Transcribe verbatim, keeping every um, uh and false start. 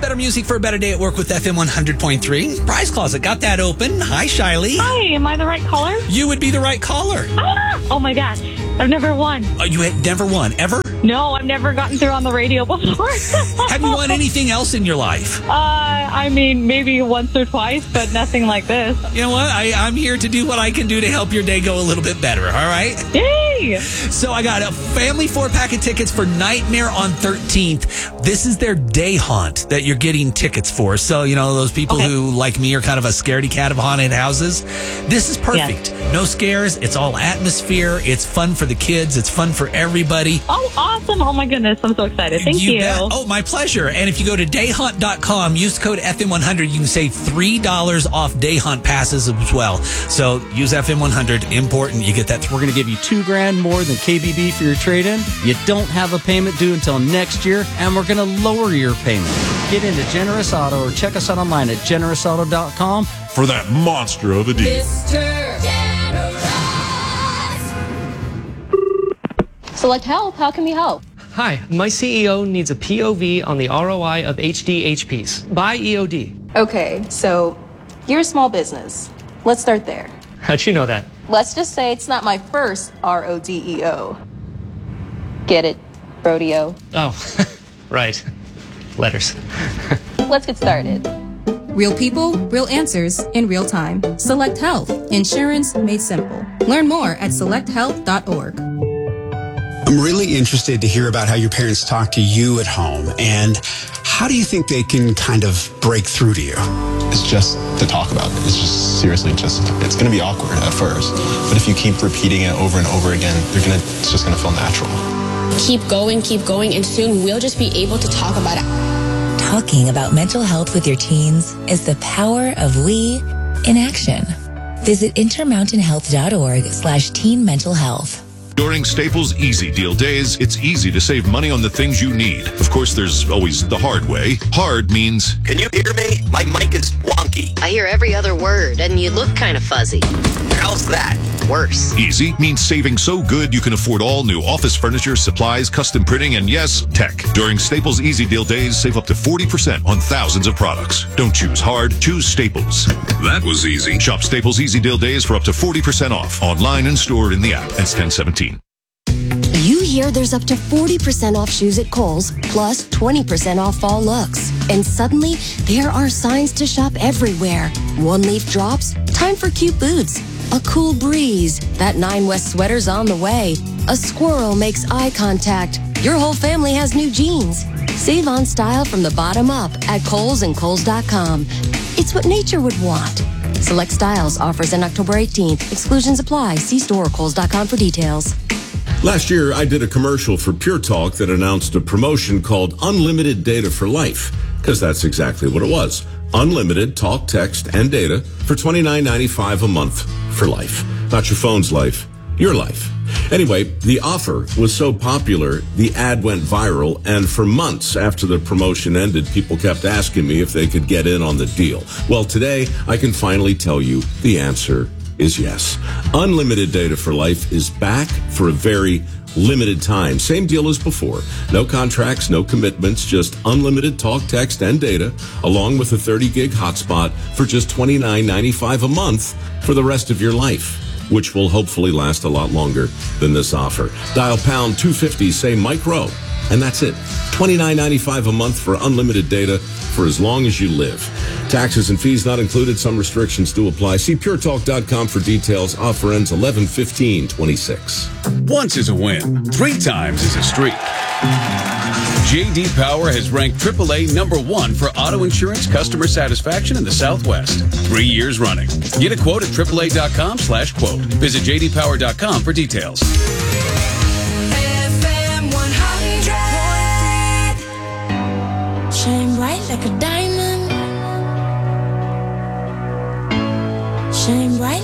better music for a better day at work with F M one hundred point three. Prize Closet, got that open. Hi, Shiley. Hi, am I the right caller? You would be the right caller. Ah, oh my gosh, I've never won. Oh, you had never won, ever? No, I've never gotten through on the radio before. Have you won anything else in your life? Uh, I mean, maybe once or twice, but nothing like this. You know what? I, I'm here to do what I can do to help your day go a little bit better, all right? Yay! So I got a family four-pack of tickets for Nightmare on thirteenth. This is their day haunt that you're getting tickets for. So, you know, those people Okay. who, like me, are kind of a scaredy cat of haunted houses. This is perfect. Yes. No scares. It's all atmosphere. It's fun for the kids. It's fun for everybody. Oh, awesome. Oh my goodness, I'm so excited. Thank you. bet. Oh, my pleasure. And if you go to day hunt dot com, use code F M one hundred, you can save three dollars off day hunt passes as well. So use F M one hundred. Important. You get that. We're going to give you two grand more than K B B for your trade-in. You don't have a payment due until next year, and we're going to lower your payment. Get into Generous Auto or check us out online at generous auto dot com for that monster of a deal. Mister Generous. Select Help, how can we help? Hi, my C E O needs a P O V on the R O I of H D H Ps. Buy E O D. Okay, so you're a small business. Let's start there. How'd you know that? Let's just say it's not my first R O D E O. Get it? Rodeo. Oh, right. Letters. Let's get started. Real people, real answers in real time. Select Health. Insurance made simple. Learn more at select health dot org. I'm really interested to hear about how your parents talk to you at home, and how do you think they can kind of break through to you? It's just to talk about it. It's just seriously just, it's going to be awkward at first. But if you keep repeating it over and over again, you're gonna, it's just going to feel natural. Keep going, keep going, and soon we'll just be able to talk about it. Talking about mental health with your teens is the power of we in action. Visit intermountain health dot org slash teen mental health. During Staples Easy Deal Days, it's easy to save money on the things you need. Of course, there's always the hard way. Hard means... Can you hear me? My mic is wonky. I hear every other word, and you look kind of fuzzy. How's that? Worse. Easy means saving so good you can afford all new office furniture, supplies, custom printing, and yes, tech. During Staples Easy Deal Days, save up to forty percent on thousands of products. Don't choose hard, choose Staples. That was easy. Shop Staples Easy Deal Days for up to forty percent off. Online and stored in the app. It's ten seventeen. You hear there's up to forty percent off shoes at Kohl's, plus twenty percent off fall looks. And suddenly, there are signs to shop everywhere. One leaf drops, time for cute boots. A cool breeze, that Nine West sweater's on the way. A squirrel makes eye contact. Your whole family has new jeans. Save on style from the bottom up at Kohl's and Kohl's dot com. It's what nature would want. Select styles, offers in October eighteenth. Exclusions apply. See store or Kohl's dot com for details. Last year, I did a commercial for Pure Talk that announced a promotion called Unlimited Data for Life, because that's exactly what it was. Unlimited talk, text, and data for twenty-nine ninety-five a month for life. Not your phone's life, your life. Anyway, the offer was so popular, the ad went viral, and for months after the promotion ended, people kept asking me if they could get in on the deal. Well, today, I can finally tell you the answer is yes. Unlimited Data for Life is back for a very limited time. Same deal as before. No contracts, no commitments, just unlimited talk, text, and data, along with a thirty gig hotspot for just twenty-nine ninety-five a month for the rest of your life, which will hopefully last a lot longer than this offer. Dial pound two fifty, say Mike Rowe, and that's it. twenty-nine ninety-five a month for unlimited data for as long as you live. Taxes and fees not included. Some restrictions do apply. See pure talk dot com for details. Offer ends eleven fifteen twenty-six. Once is a win. Three times is a streak. J D Power has ranked triple A number one for auto insurance customer satisfaction in the Southwest. Three years running. Get a quote at triple A dot com slash quote. Visit J D Power dot com for details. Shine bright like a diamond.